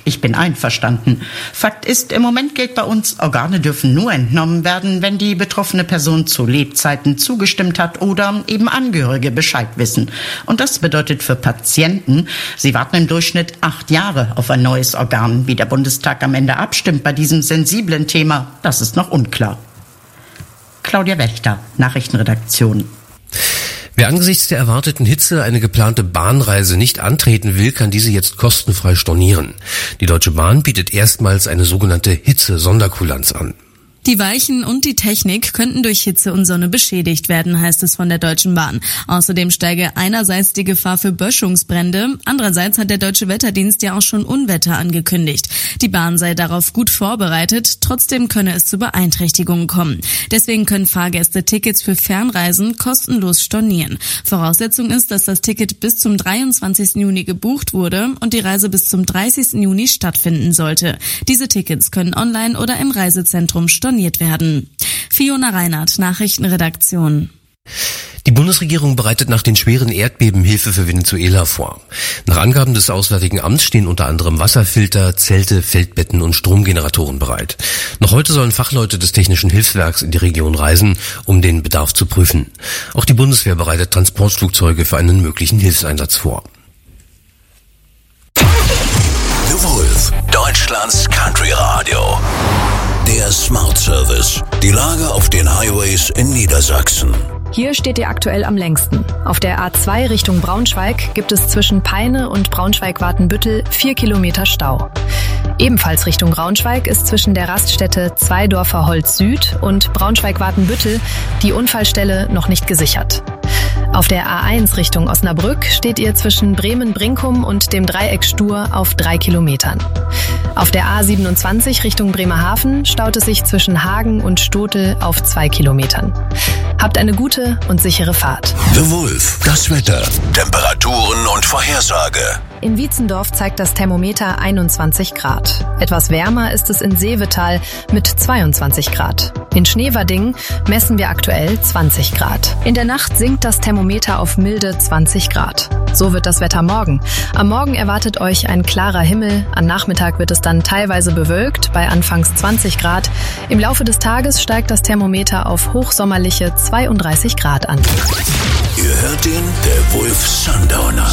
Ich bin einverstanden. Fakt ist, im Moment gilt bei uns, Organe dürfen nur entnommen werden, wenn die betroffene Person zu Lebzeiten zugestimmt hat oder eben Angehörige Bescheid wissen. Und das bedeutet für Patienten, sie warten im Durchschnitt 8 Jahre auf ein neues Organ. Wie der Bundestag am Ende abstimmt bei diesem sensiblen Thema, das ist noch unklar. Claudia Wächter, Nachrichtenredaktion. Wer angesichts der erwarteten Hitze eine geplante Bahnreise nicht antreten will, kann diese jetzt kostenfrei stornieren. Die Deutsche Bahn bietet erstmals eine sogenannte Hitze-Sonderkulanz an. Die Weichen und die Technik könnten durch Hitze und Sonne beschädigt werden, heißt es von der Deutschen Bahn. Außerdem steige einerseits die Gefahr für Böschungsbrände, andererseits hat der Deutsche Wetterdienst ja auch schon Unwetter angekündigt. Die Bahn sei darauf gut vorbereitet, trotzdem könne es zu Beeinträchtigungen kommen. Deswegen können Fahrgäste Tickets für Fernreisen kostenlos stornieren. Voraussetzung ist, dass das Ticket bis zum 23. Juni gebucht wurde und die Reise bis zum 30. Juni stattfinden sollte. Diese Tickets können online oder im Reisezentrum storniert werden. Fiona Reinhardt, Nachrichtenredaktion. Die Bundesregierung bereitet nach den schweren Erdbeben Hilfe für Venezuela vor. Nach Angaben des Auswärtigen Amts stehen unter anderem Wasserfilter, Zelte, Feldbetten und Stromgeneratoren bereit. Noch heute sollen Fachleute des Technischen Hilfswerks in die Region reisen, um den Bedarf zu prüfen. Auch die Bundeswehr bereitet Transportflugzeuge für einen möglichen Hilfseinsatz vor. The Wolf, Deutschlands Country Radio. Der Smart Service. Die Lage auf den Highways in Niedersachsen. Hier steht ihr aktuell am längsten. Auf der A2 Richtung Braunschweig gibt es zwischen Peine und Braunschweig-Watenbüttel 4 Kilometer Stau. Ebenfalls Richtung Braunschweig ist zwischen der Raststätte Zweidorfer Holz Süd und Braunschweig-Watenbüttel die Unfallstelle noch nicht gesichert. Auf der A1 Richtung Osnabrück steht ihr zwischen Bremen-Brinkum und dem Dreieck Stur auf 3 Kilometern. Auf der A27 Richtung Bremerhaven staut es sich zwischen Hagen und Stotel auf 2 Kilometern. Habt eine gute und sichere Fahrt. The Wolf, das Wetter, Temperaturen und Vorhersage. In Wietzendorf zeigt das Thermometer 21 Grad. Etwas wärmer ist es in Seevetal mit 22 Grad. In Schneverding messen wir aktuell 20 Grad. In der Nacht sinkt das Thermometer auf milde 20 Grad. So wird das Wetter morgen. Am Morgen erwartet euch ein klarer Himmel. Am Nachmittag wird es dann teilweise bewölkt, bei anfangs 20 Grad. Im Laufe des Tages steigt das Thermometer auf hochsommerliche 32 Grad an. Ihr hört den, der Wolf Sundowner.